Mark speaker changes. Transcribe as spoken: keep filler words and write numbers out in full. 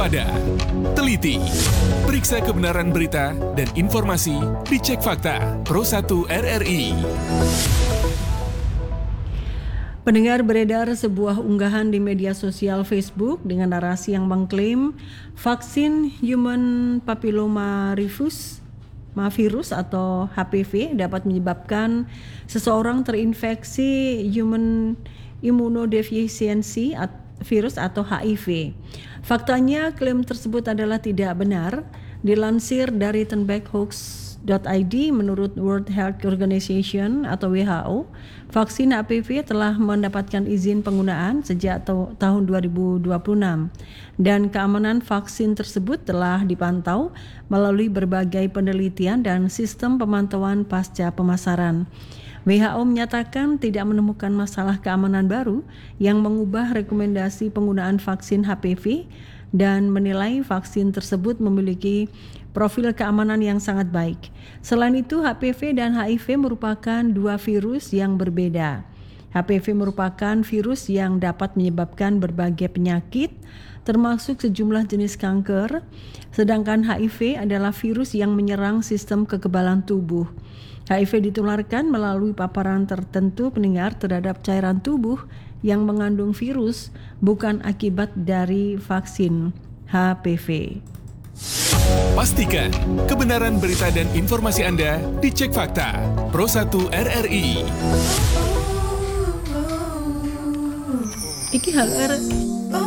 Speaker 1: waspada, teliti, periksa kebenaran berita dan informasi di Cek Fakta Pro satu R R I.
Speaker 2: Pendengar, beredar sebuah unggahan di media sosial Facebook dengan narasi yang mengklaim vaksin Human Papillomavirus virus atau H P V dapat menyebabkan seseorang terinfeksi Human Immunodeficiency virus atau H I V. Faktanya, klaim tersebut adalah tidak benar. Dilansir dari tenbackhoax dot I D, menurut World Health Organization atau W H O, vaksin H P V telah mendapatkan izin penggunaan sejak tahun dua ribu dua puluh enam dan keamanan vaksin tersebut telah dipantau melalui berbagai penelitian dan sistem pemantauan pasca pemasaran. W H O menyatakan tidak menemukan masalah keamanan baru yang mengubah rekomendasi penggunaan vaksin H P V dan menilai vaksin tersebut memiliki profil keamanan yang sangat baik. Selain itu, H P V dan H I V merupakan dua virus yang berbeda. H P V merupakan virus yang dapat menyebabkan berbagai penyakit, termasuk sejumlah jenis kanker, sedangkan H I V adalah virus yang menyerang sistem kekebalan tubuh. H I V ditularkan melalui paparan tertentu pendengar terhadap cairan tubuh yang mengandung virus, bukan akibat dari vaksin H P V.
Speaker 1: Pastikan kebenaran berita dan informasi Anda di Cek Fakta Pro satu R R I.
Speaker 2: Iki hal